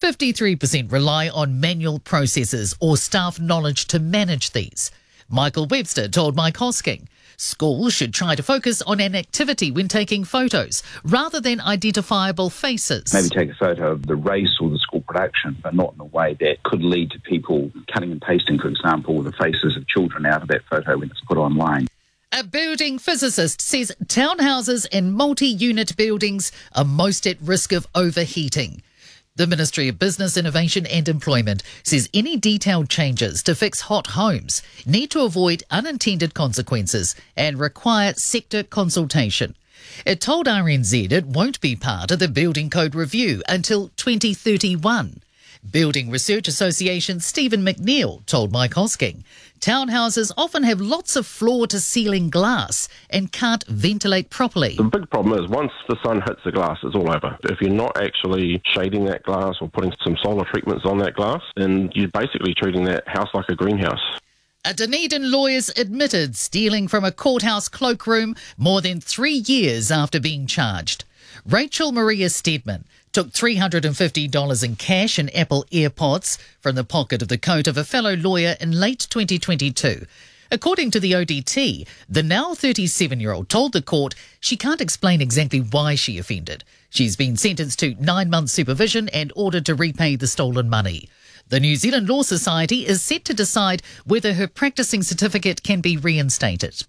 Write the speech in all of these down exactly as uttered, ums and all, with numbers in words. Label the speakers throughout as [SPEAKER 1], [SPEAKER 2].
[SPEAKER 1] fifty-three percent rely on manual processes or staff knowledge to manage these. Michael Webster told Mike Hosking schools should try to focus on an activity when taking photos rather than identifiable faces.
[SPEAKER 2] Maybe take a photo of the race or the school production, but not in a way that could lead to people cutting and pasting, for example, the faces of children out of that photo when it's put online.
[SPEAKER 1] A building physicist says townhouses and multi-unit buildings are most at risk of overheating. The Ministry of Business, Innovation and Employment says any detailed changes to fix hot homes need to avoid unintended consequences and require sector consultation. It told R N Z it won't be part of the Building Code review until twenty thirty-one. Building Research Association Stephen McNeil told Mike Hosking townhouses often have lots of floor-to-ceiling glass and can't ventilate properly.
[SPEAKER 3] The big problem is once the sun hits the glass, it's all over. If you're not actually shading that glass or putting some solar treatments on that glass, then you're basically treating that house like a greenhouse.
[SPEAKER 1] A Dunedin lawyer's admitted stealing from a courthouse cloakroom more than three years after being charged. Rachel Maria Stedman took three hundred fifty dollars in cash and Apple AirPods from the pocket of the coat of a fellow lawyer in late twenty twenty-two. According to the O D T, the now thirty-seven-year-old told the court she can't explain exactly why she offended. She's been sentenced to nine months supervision and ordered to repay the stolen money. The New Zealand Law Society is set to decide whether her practising certificate can be reinstated.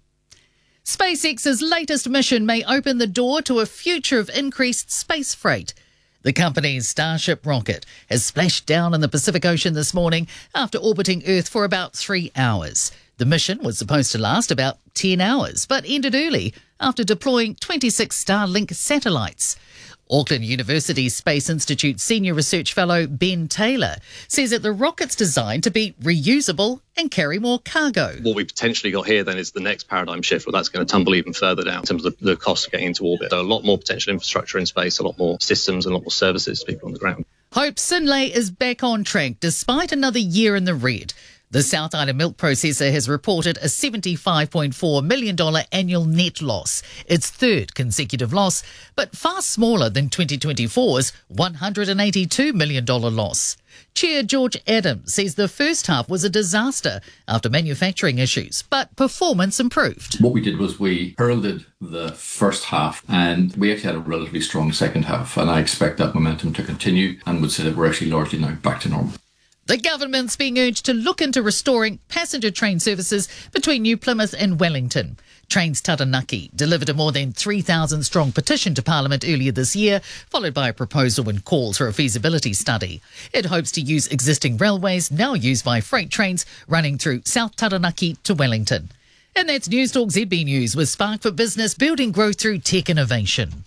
[SPEAKER 1] SpaceX's latest mission may open the door to a future of increased space freight. The company's Starship rocket has splashed down in the Pacific Ocean this morning after orbiting Earth for about three hours. The mission was supposed to last about ten hours, but ended early after deploying twenty-six Starlink satellites. Auckland University Space Institute Senior Research Fellow Ben Taylor says that the rocket's designed to be reusable and carry more cargo.
[SPEAKER 4] What we potentially got here then is the next paradigm shift, where that's going to tumble even further down in terms of the, the cost of getting into orbit. So a lot more potential infrastructure in space, a lot more systems and a lot more services to people on the ground.
[SPEAKER 1] Hope Synlait is back on track despite another year in the red. The South Island milk processor has reported a seventy-five point four million dollars annual net loss, its third consecutive loss, but far smaller than twenty twenty-four's one hundred eighty-two million dollars loss. Chair George Adams says the first half was a disaster after manufacturing issues, but performance improved.
[SPEAKER 5] What we did was we heralded the first half and we actually had a relatively strong second half, and I expect that momentum to continue and would say that we're actually largely now back to normal.
[SPEAKER 1] The government's being urged to look into restoring passenger train services between New Plymouth and Wellington. Trains Taranaki delivered a more than three thousand strong petition to Parliament earlier this year, followed by a proposal and calls for a feasibility study. It hopes to use existing railways now used by freight trains running through South Taranaki to Wellington. And that's Newstalk Z B News with Spark for Business, building growth through tech innovation.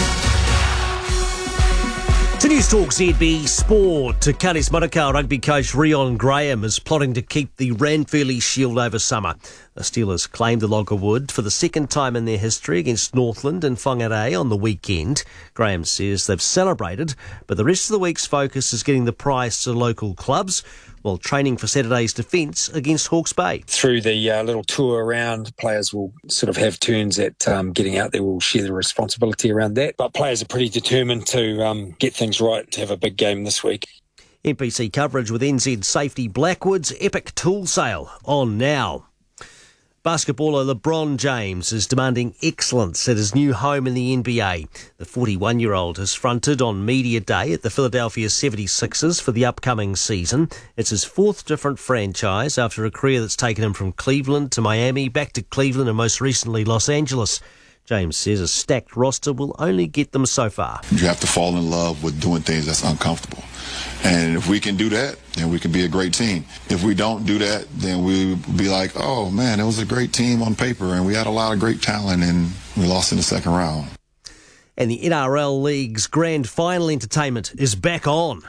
[SPEAKER 6] To Newstalk Z B Sport, to Kalis Manukau rugby coach Rion Graham is plotting to keep the Ranfurly Shield over summer. The Steelers claimed the Loggerwood for the second time in their history against Northland and Whangarei on the weekend. Graham says they've celebrated, but the rest of the week's focus is getting the prize to local clubs while training for Saturday's defence against Hawke's Bay.
[SPEAKER 7] Through the uh, little tour around, players will sort of have turns at um, getting out there. We'll share the responsibility around that. But players are pretty determined to um, get things right to have a big game this week.
[SPEAKER 6] N P C coverage with N Z Safety Blackwood's epic tool sale on now. Basketballer LeBron James is demanding excellence at his new home in the N B A. The forty-one-year-old has fronted on Media Day at the Philadelphia seventy-sixers for the upcoming season. It's his fourth different franchise after a career that's taken him from Cleveland to Miami, back to Cleveland and most recently Los Angeles. James says a stacked roster will only get them so far.
[SPEAKER 8] You have to fall in love with doing things that's uncomfortable. And if we can do that, then we can be a great team. If we don't do that, then we'll be like, oh, man, it was a great team on paper, and we had a lot of great talent, and we lost in the second round.
[SPEAKER 6] And the N R L League's grand final entertainment is back on.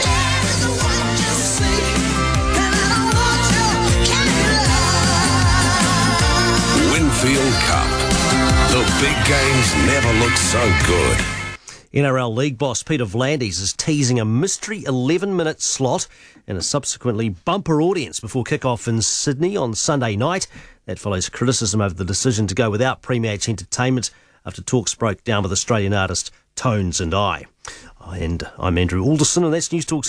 [SPEAKER 9] Winfield Cup. The big games never look so good.
[SPEAKER 6] N R L League boss Peter V'landys is teasing a mystery eleven-minute slot and a subsequently bumper audience before kick-off in Sydney on Sunday night. That follows criticism over the decision to go without pre-match entertainment after talks broke down with Australian artist Tones and I. And I'm Andrew Alderson, and that's Newstalk.